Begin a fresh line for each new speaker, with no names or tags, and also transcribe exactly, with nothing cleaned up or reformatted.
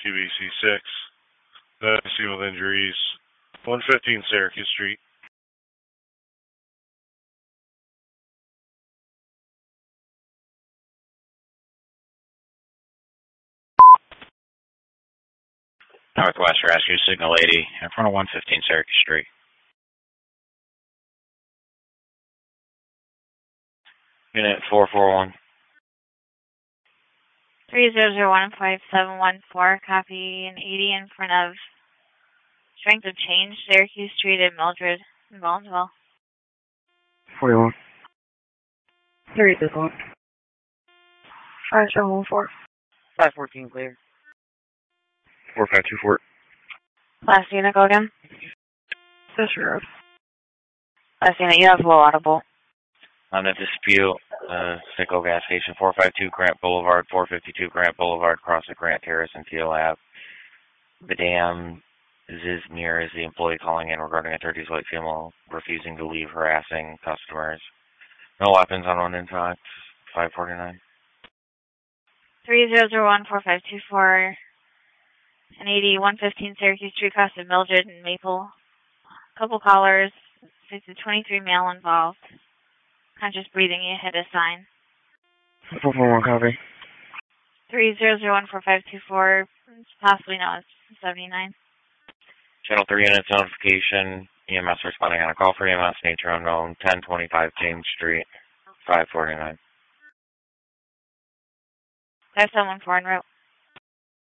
T B C six. Uh, seen with injuries. one fifteen Syracuse Street.
Northwest Rescue, Signal eighty, in front of one fifteen Syracuse Street. Unit four four one.
three zero zero one five seven one four, copy an eighty in front of Strength of Change, Syracuse Street at Mildred in Baldwin.
forty-one.
three this one.
five seven one four.
five fourteen clear.
four five two four.
Last unit, go again.
Fisher Road.
Last unit, you have low audible.
On the dispute, uh, Citgo gas station, four five two Grant Boulevard, four fifty-two Grant Boulevard, across the Grant Terrace and Teal Ave. Madame Zizmir is the employee calling in regarding a thirties white female refusing to leave, harassing customers. No weapons on one impact, five forty-nine.
three zero zero one four five two four, and eighty, one fifteen Syracuse Street, across the Mildred and Maple. Couple callers, it's a twenty-three male involved. Conscious breathing, you hit a sign.
four four one, copy.
three zero zero one four five two four, possibly no, it's seventy-nine.
Channel three units notification, E M S responding on a call for E M S, nature unknown, ten twenty-five James Street, five forty-nine.
five seven one four en route.